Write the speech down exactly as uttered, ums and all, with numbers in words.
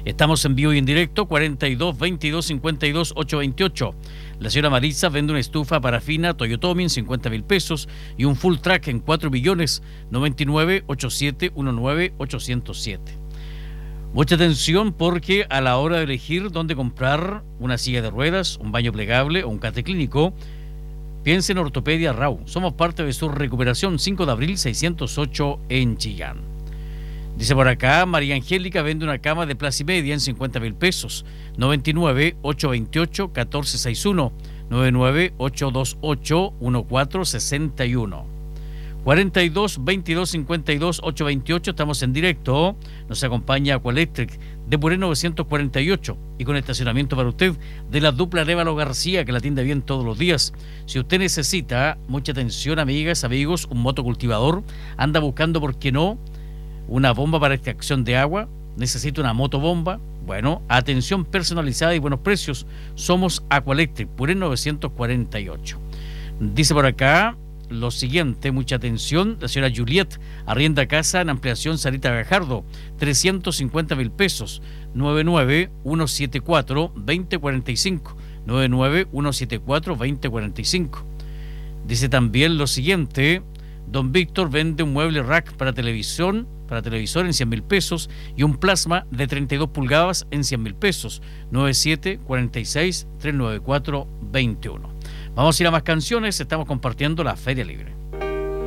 Estamos en vivo y en directo, cuarenta y dos, veintidós, cincuenta y dos, ochocientos veintiocho. La señora Marisa vende una estufa parafina Toyotomi en cincuenta mil pesos y un full track en cuatro millones, noventa y nueve, ochenta y siete, diecinueve, ochocientos siete. Mucha atención, porque a la hora de elegir dónde comprar una silla de ruedas, un baño plegable o un cate clínico, piense en Ortopedia Rau. Somos parte de su recuperación, cinco de abril seiscientos ocho en Chillán. Dice por acá, María Angélica vende una cama de plaza y media en cincuenta mil pesos, noventa y nueve, ochocientos veintiocho, catorce sesenta y uno, noventa y nueve, ochocientos veintiocho, catorce sesenta y uno. cuarenta y dos, veintidós, cincuenta y dos, ochocientos veintiocho, estamos en directo. Nos acompaña Aqualectric de Puré novecientos cuarenta y ocho y con estacionamiento para usted de la dupla Arévalo García, que la atiende bien todos los días. Si usted necesita, mucha atención, amigas, amigos, un motocultivador, anda buscando, ¿por qué no?, una bomba para extracción de agua, necesita una motobomba. Bueno, atención personalizada y buenos precios. Somos Aqualectric, Puré novecientos cuarenta y ocho. Dice por acá lo siguiente, mucha atención, la señora Juliet arrienda casa en ampliación Sarita Gajardo, trescientos cincuenta mil pesos, noventa y nueve, ciento setenta y cuatro, veinte cuarenta y cinco, noventa y nueve, ciento setenta y cuatro, veinte cuarenta y cinco. Dice también lo siguiente, don Víctor vende un mueble rack para televisión, para televisor en cien mil pesos y un plasma de treinta y dos pulgadas en cien mil pesos, noventa y siete, cuarenta y seis, trescientos noventa y cuatro, veintiuno. Vamos a ir a más canciones, estamos compartiendo la Feria Libre.